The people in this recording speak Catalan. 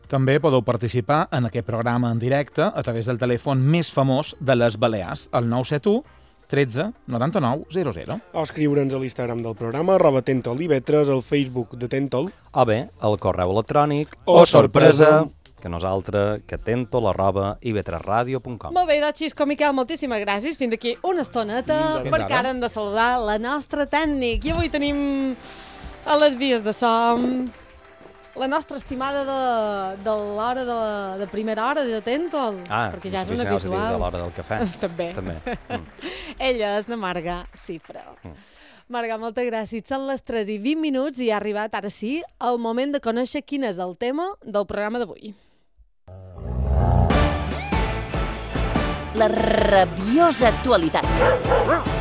També podeu participar en aquest programa en directe a través del telèfon més famós de les Balears, el 971 13 99 00. O escriure'ns a l'Instagram del programa, @tentolivetres, al Facebook de Tentol. O bé, al correu electrònic o sorpresa, que nosaltres, que tentol@ivetresradio.com. Molt bé, doncs Xisco, Miquel, moltíssimes gràcies. Fins d'aquí una estoneta, Fins perquè ara hem de saludar la nostra tècnic. I avui tenim a les vies de so la nostra estimada de l'hora de primera hora de Tentol, perquè ja és una habitual. De l'hora del cafè. També. Ella és la Marga Cifra. Marga, moltes gràcies. Són les 3:20 i ha arribat, ara sí, el moment de conèixer quin és el tema del programa d'avui. La rabiosa actualitat.